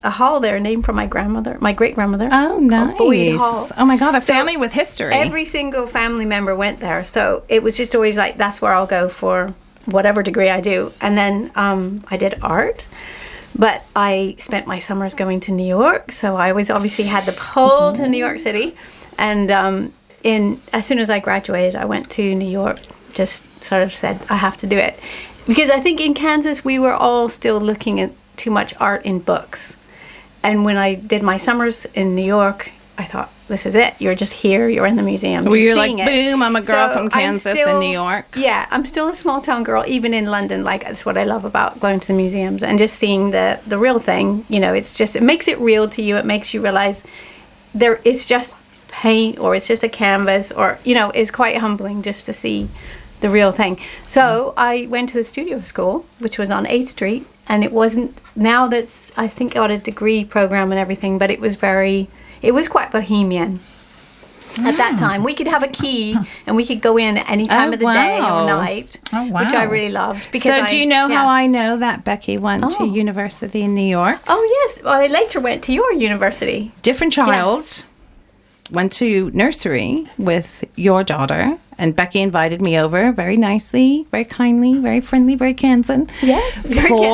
a hall there named for my great grandmother. Oh, nice. Boyd Hall. Oh my God, a family with history. Every single family member went there. So it was just always like, that's where I'll go for whatever degree I do. And then I did art. But I spent my summers going to New York. So I always obviously had the pull to New York City. And as soon as I graduated, I went to New York, just sort of said, I have to do it. Because I think in Kansas, we were all still looking at too much art in books. And when I did my summers in New York, I thought, this is it. You're just here. You're in the museum. Well, you're like, boom, I'm a girl from Kansas in New York. Yeah, I'm still a small town girl, even in London. Like, that's what I love about going to the museums and just seeing the real thing. You know, it makes it real to you. It makes you realize it's just paint or it's just a canvas or, you know, it's quite humbling just to see the real thing. So I went to the studio school, which was on 8th Street. And it wasn't, now that's, I think, got a degree program and everything, but it was quite bohemian at that time. We could have a key and we could go in at any time of the day or night, which I really loved. So do you know how I know that Becky went to university in New York? Oh, yes. Well, I later went to your university. Different child. Yes. Went to nursery with your daughter. And Becky invited me over very nicely, very kindly, very friendly, very Kansan. Yes,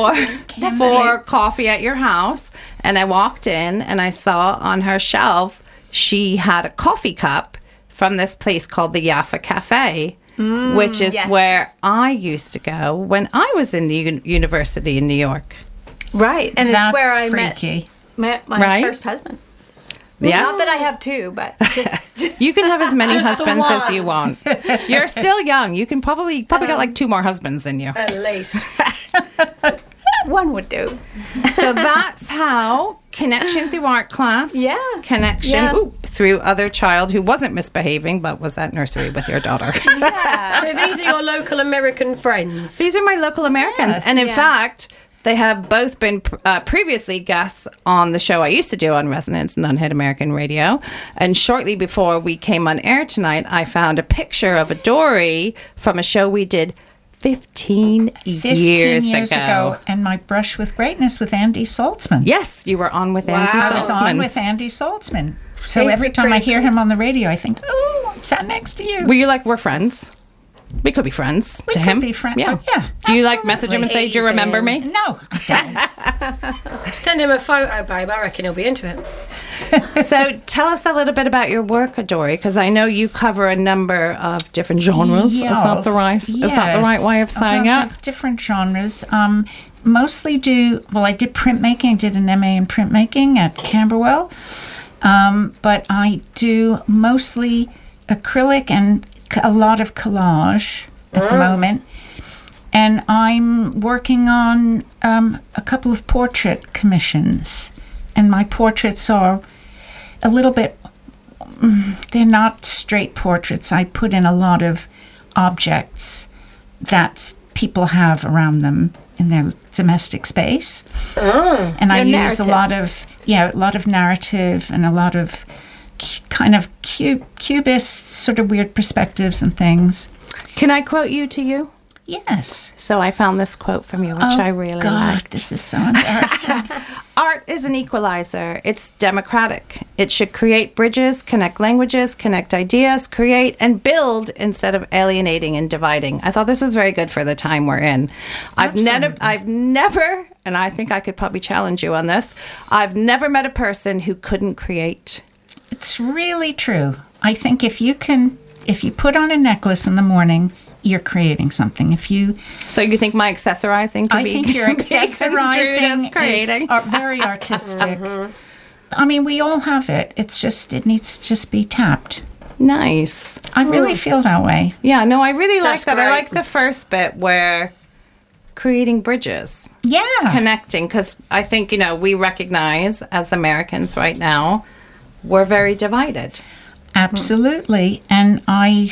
for coffee at your house. And I walked in and I saw on her shelf, she had a coffee cup from this place called the Jaffa Cafe, which is where I used to go when I was in the university in New York. Right. And it's where I met my first husband. Well, yes. Not that I have two, but just you can have as many husbands as you want. You're still young. You can probably got like 2 more husbands than you. At least. One would do. So that's how connection through art class. Yeah. Connection through other child who wasn't misbehaving but was at nursery with your daughter. Yeah. So these are your local American friends. These are my local Americans. And in fact, they have both been previously guests on the show I used to do on Resonance and Unhit American Radio. And shortly before we came on air tonight, I found a picture of a Dory from a show we did 15 years ago. And my brush with greatness with Andy Saltzman. Yes, you were on with Andy Saltzman. I was on with Andy Saltzman. So every time I hear him on the radio, I think, oh, I sat next to you. Were you like, we're friends? We could be friends to him. We could be friends. Yeah. Yeah. Do you like message him and say, do you remember me? No, I don't. Send him a photo, babe. I reckon he'll be into it. So tell us a little bit about your work, Dory, because I know you cover a number of different genres. Yes. Is that the right way of saying it? Different genres. Mostly I did printmaking. I did an MA in printmaking at Camberwell. But I do mostly acrylic and a lot of collage at the moment. And I'm working on a couple of portrait commissions. And my portraits are a little bit, they're not straight portraits. I put in a lot of objects that people have around them in their domestic space. And I use a lot of narrative and a lot of kind of cubist, sort of weird perspectives and things. Can I quote you to you? Yes. So I found this quote from you, which I really liked. This is so embarrassing. Art is an equalizer. It's democratic. It should create bridges, connect languages, connect ideas, create and build instead of alienating and dividing. I thought this was very good for the time we're in. I've never, and I think I could probably challenge you on this, I've never met a person who couldn't create. It's really true. I think if you put on a necklace in the morning, you're creating something. So you think my accessorizing could be? I think your accessorizing is very artistic. I mean, we all have it. It needs to just be tapped. Nice. I really feel that way. Yeah, no, I really like that. Great. I like the first bit where creating bridges. Yeah. Connecting, because I think, we recognize as Americans right now, we're very divided. Absolutely. And I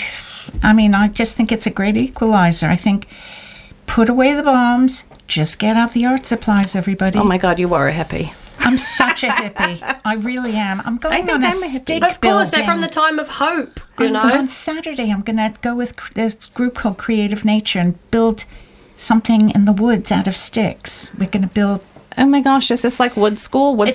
just think it's a great equalizer. I think put away the bombs, just get out the art supplies, everybody. Oh my God, you are a hippie. I'm such a hippie. I really am. I'm going on a stick building. Of course, they're from the time of hope, On Saturday, I'm going to go with this group called Creative Nature and build something in the woods out of sticks. We're going to build Oh my gosh, is this like wood school, wood